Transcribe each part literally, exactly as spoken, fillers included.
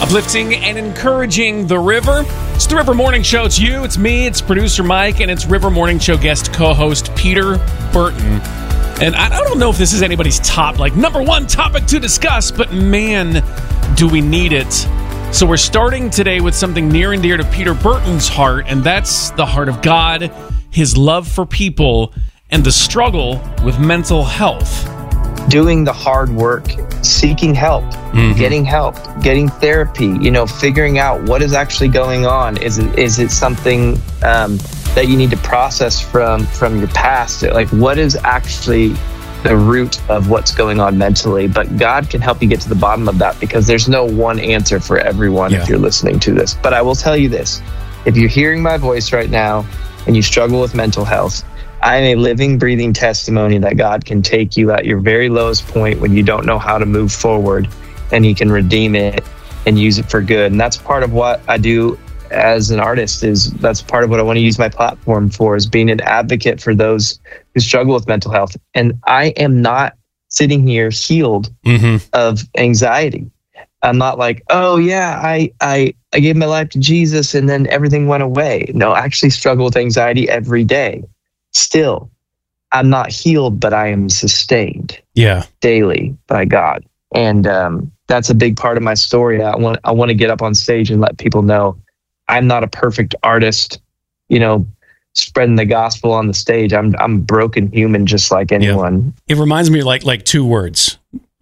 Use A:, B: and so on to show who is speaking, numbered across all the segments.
A: Uplifting and encouraging the River. It's the River Morning Show. It's you, it's me, it's producer Mike, and it's River Morning Show guest co-host Peter Burton. And I don't know if this is anybody's top, like, number one topic to discuss, but man, do we need it. So we're starting today with something near and dear to Peter Burton's heart, and that's the heart of God, his love for people, and the struggle with mental health.
B: Doing the hard work, seeking help, mm-hmm. getting help, getting therapy, you know, figuring out what is actually going on. Is it is it something um, that you need to process from from your past? Like, what is actually the root of what's going on mentally? But God can help you get to the bottom of that, because there's no one answer for everyone yeah. if you're listening to this. But I will tell you this. If you're hearing my voice right now and you struggle with mental health, I am a living, breathing testimony that God can take you at your very lowest point when you don't know how to move forward, and he can redeem it and use it for good. And that's part of what I do as an artist. Is that's part of what I want to use my platform for, is being an advocate for those who struggle with mental health. And I am not sitting here healed mm-hmm. of anxiety. I'm not like, oh yeah, I, I, I gave my life to Jesus and then everything went away. No, I actually struggle with anxiety every day. Still, I'm not healed, but I am sustained
A: yeah.
B: daily by God. And um, that's a big part of my story. I want I want to get up on stage and let people know I'm not a perfect artist, you know, spreading the gospel on the stage. I'm I'm a broken human just like anyone.
A: Yeah. It reminds me of like like two words.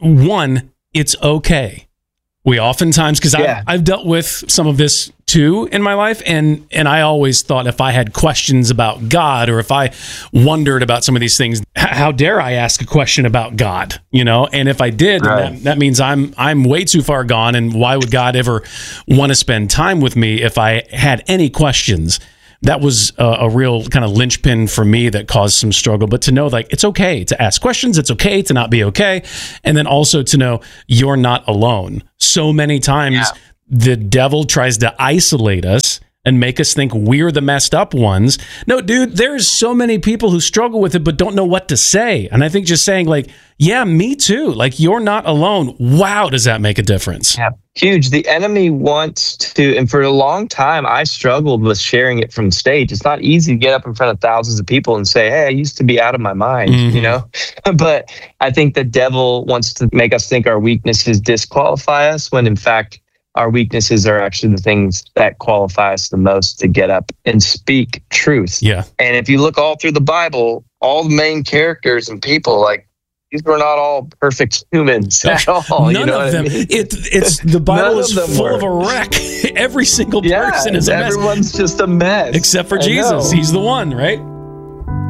A: One, it's okay. We oftentimes, because yeah. I've, I've dealt with some of this too in my life, and and I always thought if I had questions about God, or if I wondered about some of these things, how dare I ask a question about God, you know? And if I did, right. that, that means I'm I'm way too far gone, and why would God ever want to spend time with me if I had any questions? That was a, a real kind of linchpin for me that caused some struggle. But to know, like, it's okay to ask questions, it's okay to not be okay, and then also to know you're not alone. So many times yeah. the devil tries to isolate us and make us think we're the messed up ones. No, dude, there's so many people who struggle with it but don't know what to say. And I think just saying, like, yeah, me too. Like, you're not alone. Wow, does that make a difference?
B: Yeah, huge. The enemy wants to, and for a long time, I struggled with sharing it from stage. It's not easy to get up in front of thousands of people and say, hey, I used to be out of my mind, mm-hmm. you know? But I think the devil wants to make us think our weaknesses disqualify us, when in fact, our weaknesses are actually the things that qualify us the most to get up and speak truth.
A: Yeah.
B: And if you look all through the Bible, all the main characters and people, like, these were not all perfect humans at all.
A: None
B: you know
A: of them.
B: I mean?
A: It, it's the Bible is full
B: were.
A: of a wreck. Every single
B: yeah,
A: person is a mess.
B: Everyone's just a mess.
A: Except for
B: I
A: Jesus.
B: know.
A: He's the one, right?